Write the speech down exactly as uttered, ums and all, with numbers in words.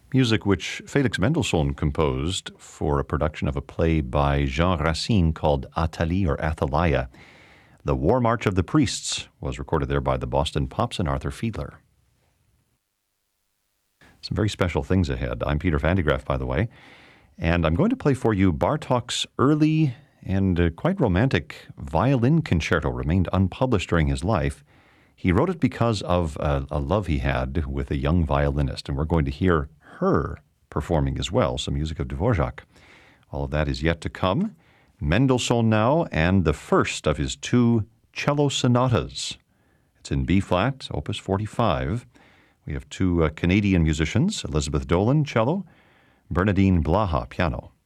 music which Felix Mendelssohn composed for a production of a play by Jean Racine called Athalie or Athaliah. The War March of the Priests was recorded there by the Boston Pops and Arthur Fiedler. Some very special things ahead. I'm Peter Van de Graaff, by the way, and I'm going to play for you Bartók's early and uh, quite romantic violin concerto. Remained unpublished during his life. He wrote it because of a, a love he had with a young violinist, and we're going to hear her performing as well, some music of Dvorak. All of that is yet to come. Mendelssohn now, and the first of his two cello sonatas. It's in B-flat, Opus forty-five. We have two uh, Canadian musicians, Elizabeth Dolan, cello, Bernadine Blaha, piano.